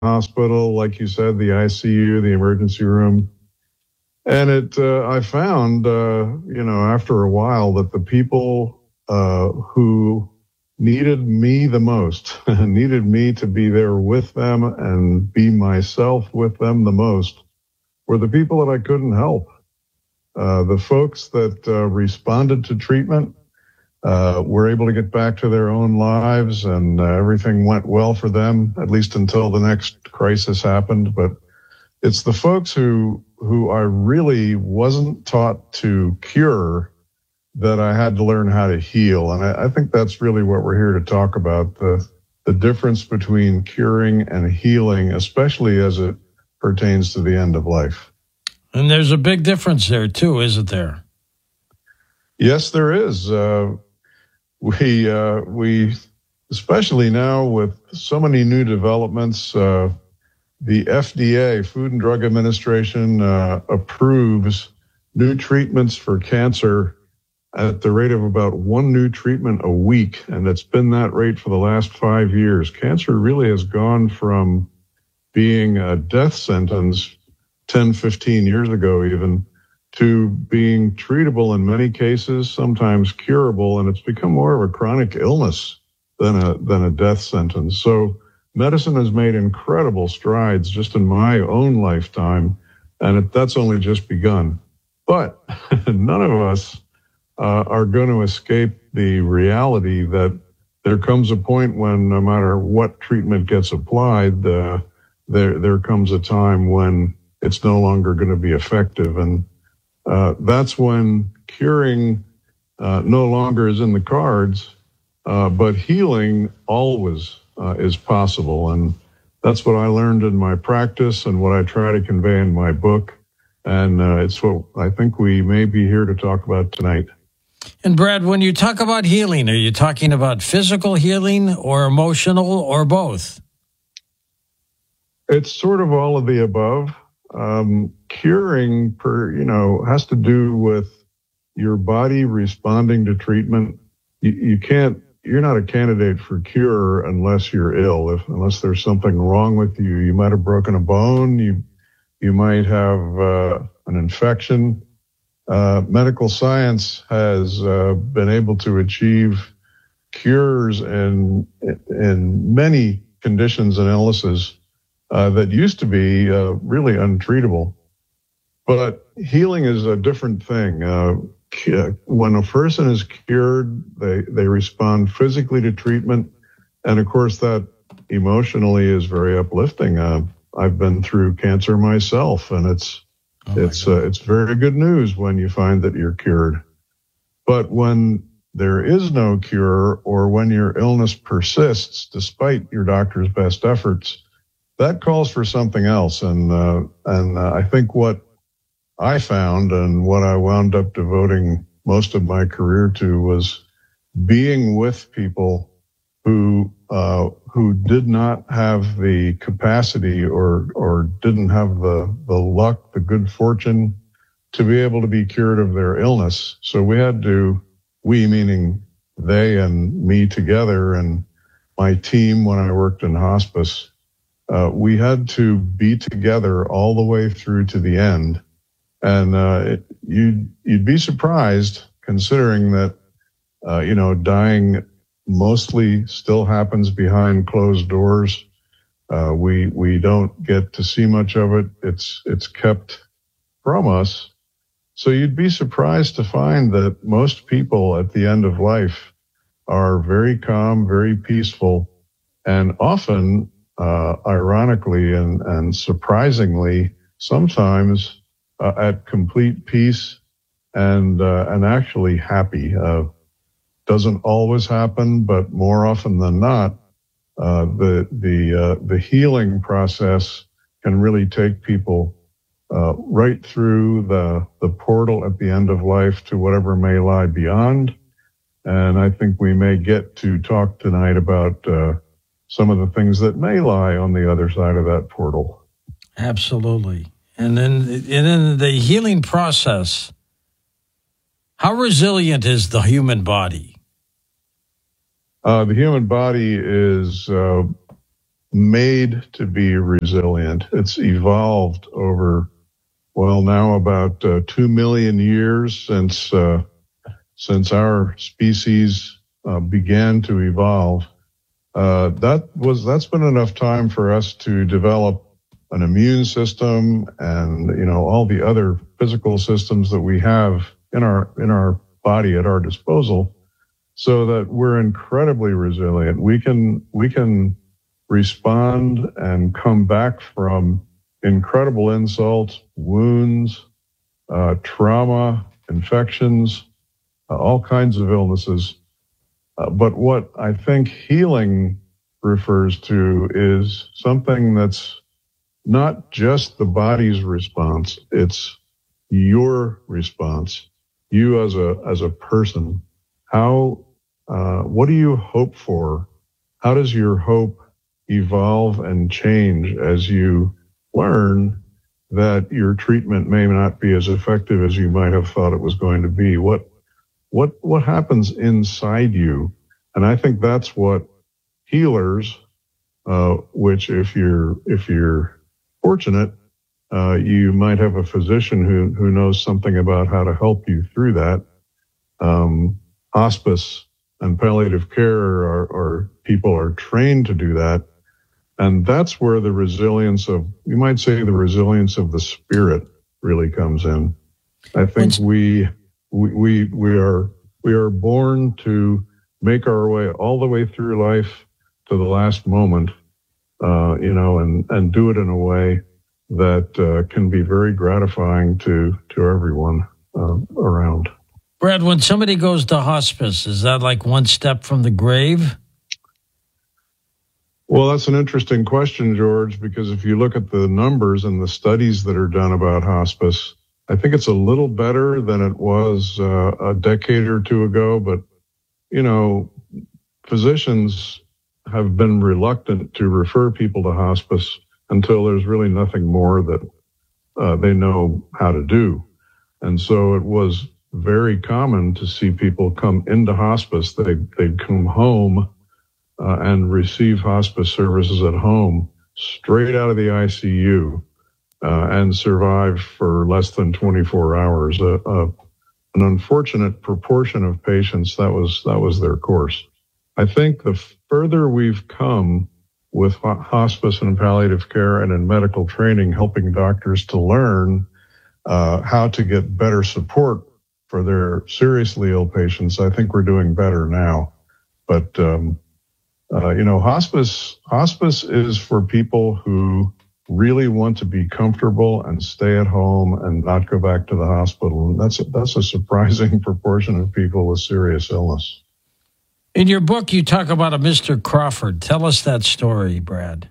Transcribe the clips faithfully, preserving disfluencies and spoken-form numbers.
hospital, like you said, the I C U, the emergency room. And it, uh, I found, uh, you know, after a while that the people uh, who needed me the most, needed me to be there with them and be myself with them the most, were the people that I couldn't help. Uh, the folks that uh, responded to treatment uh, were able to get back to their own lives, and uh, everything went well for them, at least until the next crisis happened. But it's the folks who who I really wasn't taught to cure that I had to learn how to heal. And I, I think that's really what we're here to talk about, the the difference between curing and healing, especially as it pertains to the end of life. And there's a big difference there too, isn't there? Yes, there is. Uh, we uh, we especially now with so many new developments. Uh, The F D A, Food and Drug Administration, uh, approves new treatments for cancer at the rate of about one new treatment a week, and it's been that rate for the last five years. Cancer really has gone from being a death sentence ten, fifteen years ago even, to being treatable in many cases, sometimes curable, and it's become more of a chronic illness than a than a death sentence. So medicine has made incredible strides just in my own lifetime, and it, that's only just begun. But none of us uh, are going to escape the reality that there comes a point when no matter what treatment gets applied, uh, there there comes a time when it's no longer going to be effective. And uh, that's when curing uh, no longer is in the cards, uh, but healing always Uh, is possible. And that's what I learned in my practice and what I try to convey in my book. And uh, it's what I think we may be here to talk about tonight. And Brad, when you talk about healing, are you talking about physical healing or emotional or both? It's sort of all of the above. Um, curing, per, you know, has to do with your body responding to treatment. You, you can't You're not a candidate for cure unless you're ill, if, unless there's something wrong with you. You might have broken a bone. You, you might have uh, an infection. Uh, medical science has uh, been able to achieve cures in, in many conditions and illnesses uh, that used to be uh, really untreatable. But healing is a different thing. Uh, When a person is cured, they, they respond physically to treatment. And of course, that emotionally is very uplifting. Uh, I've been through cancer myself, and it's, oh it's, uh, it's very good news when you find that you're cured. But when there is no cure, or when your illness persists despite your doctor's best efforts, that calls for something else. And, uh, and uh, I think what I found, and what I wound up devoting most of my career to, was being with people who uh, who did not have the capacity or or didn't have the the luck, the good fortune to be able to be cured of their illness. So we had to, we meaning they and me together and my team when I worked in hospice, uh, we had to be together all the way through to the end. And uh, it, you'd, you'd be surprised, considering that, uh, you know, dying mostly still happens behind closed doors. Uh, we we don't get to see much of it. It's it's kept from us. So you'd be surprised to find that most people at the end of life are very calm, very peaceful, and often, uh, ironically and, and surprisingly, sometimes Uh, at complete peace and uh, and actually happy. Uh, doesn't always happen, but more often than not, uh, the the uh, the healing process can really take people uh, right through the the portal at the end of life to whatever may lie beyond. And I think we may get to talk tonight about uh, some of the things that may lie on the other side of that portal. Absolutely. And then, and then the healing process, how resilient is the human body? Uh, the human body is uh, made to be resilient. It's evolved over, well, now about uh, two million years since uh, since our species uh, began to evolve. Uh, that was that's been enough time for us to develop an immune system and, you know, all the other physical systems that we have in our in our body at our disposal, so that we're incredibly resilient. We can we can respond and come back from incredible insults, wounds, uh, trauma, infections, uh, all kinds of illnesses. Uh, but what I think healing refers to is something that's not just the body's response, it's your response, you as a as a person. How, uh, what do you hope for? How does your hope evolve and change as you learn that your treatment may not be as effective as you might have thought it was going to be? What what what happens inside you? And I think that's what healers, uh, which if you're if you're fortunate, uh, you might have a physician who who knows something about how to help you through that. Um, hospice and palliative care are, are people are trained to do that, and that's where the resilience of, you might say, the resilience of the spirit really comes in. I think we we we, we are we are born to make our way all the way through life to the last moment, uh, you know, and, and do it in a way that uh, can be very gratifying to, to everyone uh, around. Brad, when somebody goes to hospice, is that like one step from the grave? Well, that's an interesting question, George, because if you look at the numbers and the studies that are done about hospice, I think it's a little better than it was uh, a decade or two ago, but you know, physicians have been reluctant to refer people to hospice until there's really nothing more that uh, they know how to do. And so it was very common to see people come into hospice. They, they'd come home uh, and receive hospice services at home straight out of the I C U uh, and survive for less than twenty-four hours. Uh, uh, An unfortunate proportion of patients, that was that was their course. I think the further we've come with hospice and palliative care and in medical training, helping doctors to learn uh, how to get better support for their seriously ill patients, I think we're doing better now. But um, uh, you know, hospice hospice is for people who really want to be comfortable and stay at home and not go back to the hospital. And that's a, that's a surprising proportion of people with serious illness. In your book, you talk about a Mister Crawford. Tell us that story, Brad.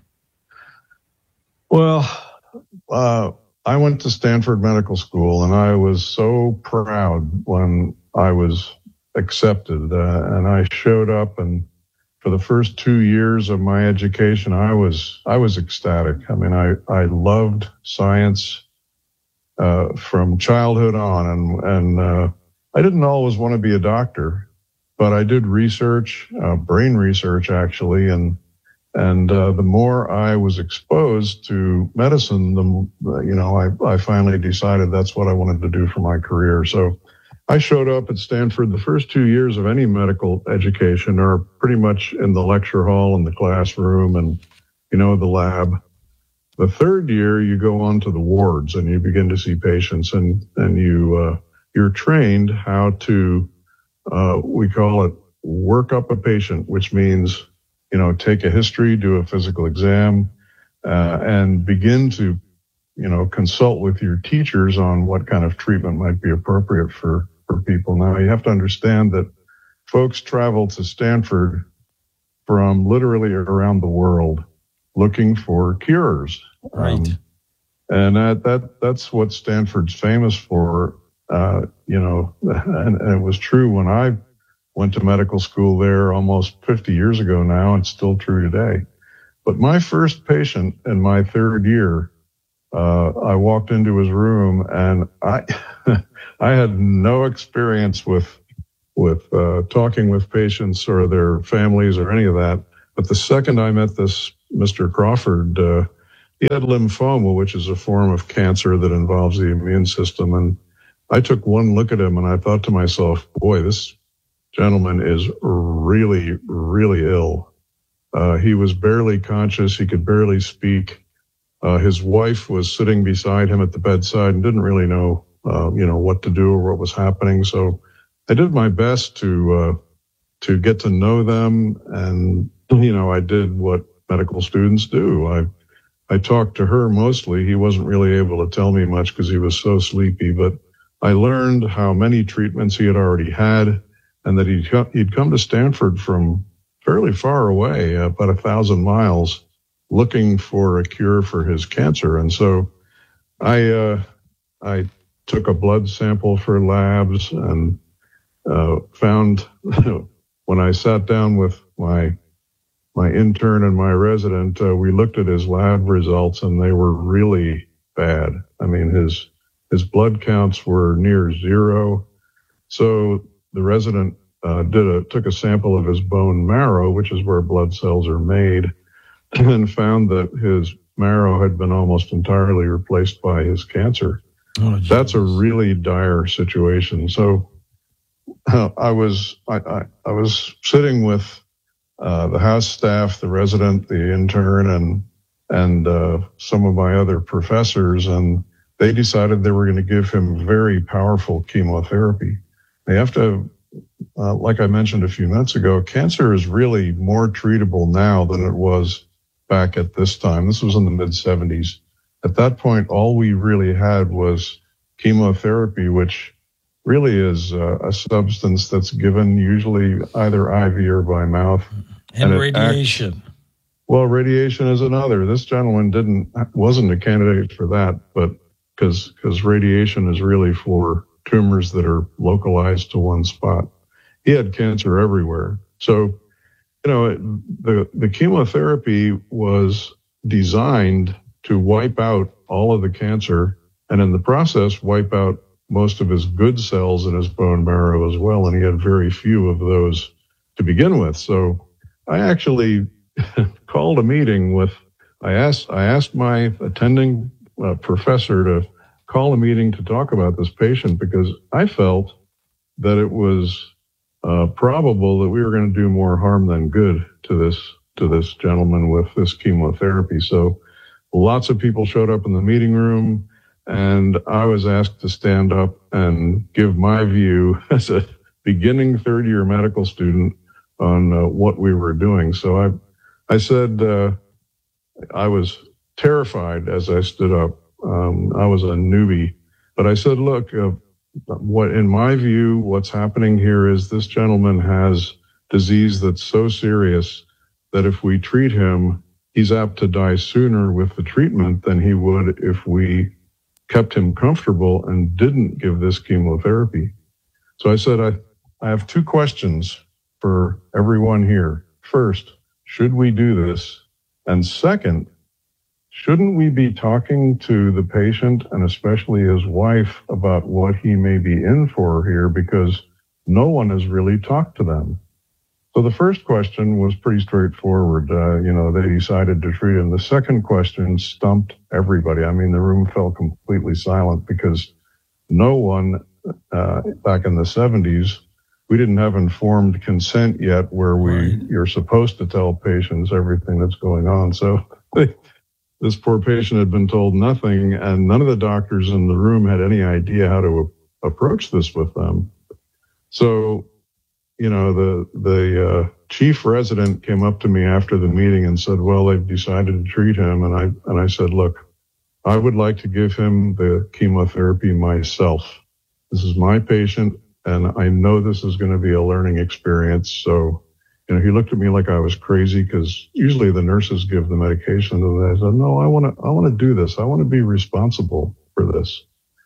Well, uh, I went to Stanford Medical School, and I was so proud when I was accepted. Uh, and I showed up, and for the first two years of my education, I was I was ecstatic. I mean, I, I loved science uh, from childhood on, and and uh, I didn't always want to be a doctor, but I did research, uh, brain research actually, and and uh, the more I was exposed to medicine, the you know I I finally decided that's what I wanted to do for my career. So I showed up at Stanford. The first two years of any medical education are pretty much in the lecture hall and the classroom and, you know, the lab. The third year, you go on to the wards and you begin to see patients, and, and you, uh, you're trained how to, uh, we call it work up a patient, which means, you know, take a history, do a physical exam, uh, and begin to, you know, consult with your teachers on what kind of treatment might be appropriate for for people. Now, you have to understand that folks travel to Stanford from literally around the world looking for cures. Right. Um, and that, that that's what Stanford's famous for, uh, you know, and, and it was true when I went to medical school there almost fifty years ago now. It's still true today. But my first patient in my third year, uh, I walked into his room, and I I had no experience with with uh, talking with patients or their families or any of that. But the second I met this Mister Crawford, uh, he had lymphoma, which is a form of cancer that involves the immune system. And I took one look at him and I thought to myself, boy, this gentleman is really, really ill. Uh, he was barely conscious. He could barely speak. Uh, his wife was sitting beside him at the bedside and didn't really know, uh, you know, what to do or what was happening. So I did my best to, uh, to get to know them. And, you know, I did what medical students do. I, I talked to her mostly. He wasn't really able to tell me much because he was so sleepy, but I learned how many treatments he had already had and that he'd, he'd come to Stanford from fairly far away, about a thousand miles, looking for a cure for his cancer. And so I, uh, I took a blood sample for labs and, uh, found when I sat down with my, my intern and my resident, uh, we looked at his lab results and they were really bad. I mean, his, his blood counts were near zero. So the resident, uh, did a, took a sample of his bone marrow, which is where blood cells are made, and found that his marrow had been almost entirely replaced by his cancer. Oh, that's a really dire situation. So uh, I was I, I, I was sitting with uh, the house staff, the resident, the intern, and and uh, some of my other professors, and they decided they were going to give him very powerful chemotherapy. They have to, uh, like I mentioned a few minutes ago, cancer is really more treatable now than it was back at this time. This was in the mid seventies. At that point, all we really had was chemotherapy, which really is uh, a substance that's given usually either I V or by mouth. And, and radiation. Acts, well, radiation is another. This gentleman didn't wasn't a candidate for that, but because because radiation is really for tumors that are localized to one spot. He had cancer everywhere. So, you know, the, the chemotherapy was designed to wipe out all of the cancer and in the process wipe out most of his good cells in his bone marrow as well. And he had very few of those to begin with. So I actually called a meeting with, I asked, I asked my attending uh, professor to call a meeting to talk about this patient because I felt that it was uh, probable that we were going to do more harm than good to this to this gentleman with this chemotherapy. So lots of people showed up in the meeting room, and I was asked to stand up and give my view as a beginning third year medical student on uh, what we were doing. So I I said uh, I was terrified as I stood up. Um, I was a newbie, but I said, look, uh, what, in my view, what's happening here is this gentleman has disease that's so serious that if we treat him, he's apt to die sooner with the treatment than he would if we kept him comfortable and didn't give this chemotherapy. So I said, I, I have two questions for everyone here. First, should we do this? And second, shouldn't we be talking to the patient and especially his wife about what he may be in for here because no one has really talked to them? So the first question was pretty straightforward. Uh, you know, they decided to treat him. The second question stumped everybody. I mean, the room fell completely silent because no one uh, back in the seventies, we didn't have informed consent yet where we right. You're supposed to tell patients everything that's going on. So this poor patient had been told nothing, and none of the doctors in the room had any idea how to a- approach this with them. So, you know, the the uh, chief resident came up to me after the meeting and said, well, they've decided to treat him. And I and I said, look, I would like to give him the chemotherapy myself. This is my patient, and I know this is going to be a learning experience. So, you know, he looked at me like I was crazy because usually the nurses give the medication. And I said, no, I want to, I want to do this. I want to be responsible for this.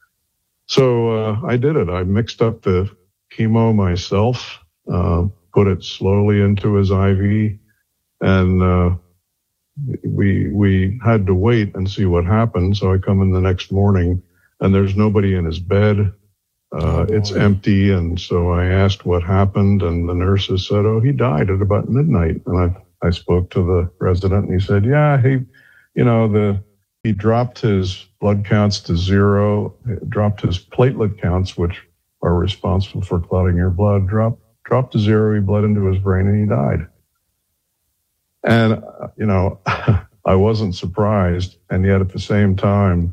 So uh, I did it. I mixed up the chemo myself, uh, put it slowly into his I V, and uh, we we had to wait and see what happened. So I come in the next morning, and there's nobody in his bed. Uh, it's empty. And so I asked what happened, and the nurses said, oh, he died at about midnight. And I I spoke to the resident, and he said, yeah, he, you know, the he dropped his blood counts to zero, dropped his platelet counts, which are responsible for clotting your blood, dropped, dropped to zero, he bled into his brain, and he died. And, you know, I wasn't surprised, and yet at the same time,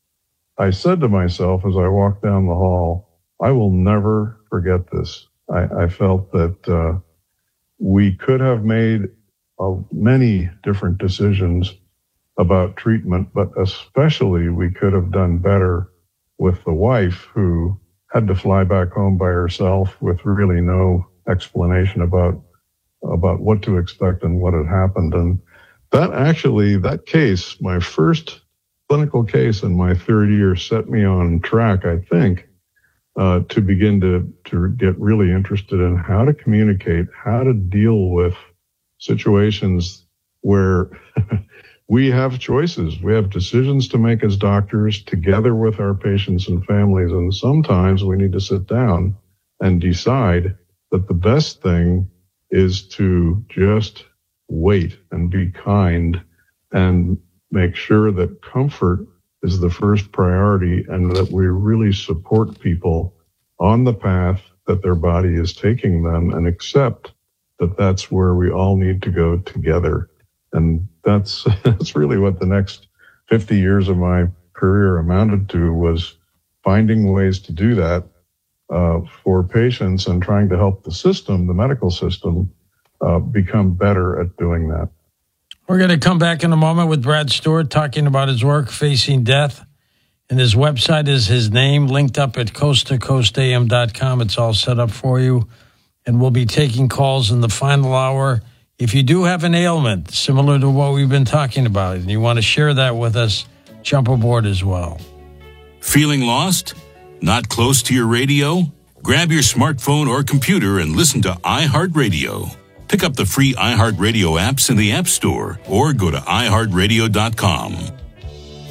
I said to myself as I walked down the hall, I will never forget this. I, I felt that uh, we could have made uh, many different decisions about treatment, but especially we could have done better with the wife who had to fly back home by herself with really no explanation about about what to expect and what had happened. And that actually, that case, my first clinical case in my third year, set me on track, I think, uh, to begin to, to get really interested in how to communicate, how to deal with situations where we have choices. We have decisions to make as doctors together with our patients and families. And sometimes we need to sit down and decide that the best thing is to just wait and be kind and make sure that comfort is the first priority and that we really support people on the path that their body is taking them and accept that that's where we all need to go together. And that's that's really what the next fifty years of my career amounted to, was finding ways to do that uh, for patients and trying to help the system, the medical system, uh, become better at doing that. We're going to come back in a moment with Brad Stewart talking about his work facing death. And his website is his name, linked up at coast to coast a m dot com. It's all set up for you. And we'll be taking calls in the final hour. If you do have an ailment similar to what we've been talking about, and you want to share that with us, jump aboard as well. Feeling lost? Not close to your radio? Grab your smartphone or computer and listen to iHeartRadio. Pick up the free iHeartRadio apps in the App Store or go to i heart radio dot com.